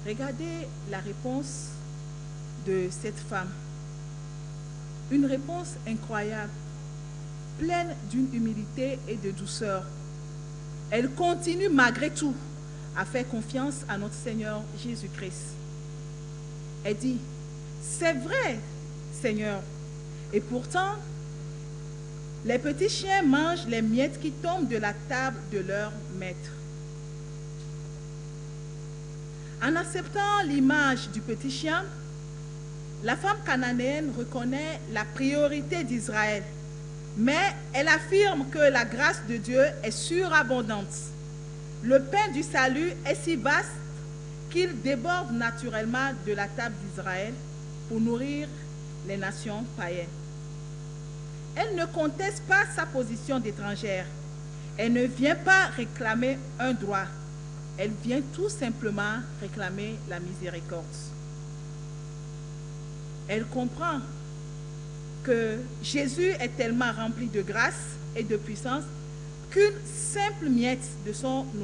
Regardez la réponse de cette femme. Une réponse incroyable, pleine d'une humilité et de douceur. Elle continue malgré tout à faire confiance à notre Seigneur Jésus-Christ. Elle dit, c'est vrai, Seigneur, et pourtant, les petits chiens mangent les miettes qui tombent de la table de leur maître. En acceptant l'image du petit chien, la femme cananéenne reconnaît la priorité d'Israël, mais elle affirme que la grâce de Dieu est surabondante. Le pain du salut est si vaste qu'il déborde naturellement de la table d'Israël pour nourrir les nations païennes. Elle ne conteste pas sa position d'étrangère. Elle ne vient pas réclamer un droit. Elle vient tout simplement réclamer la miséricorde. Elle comprend que Jésus est tellement rempli de grâce et de puissance qu'une simple miette de son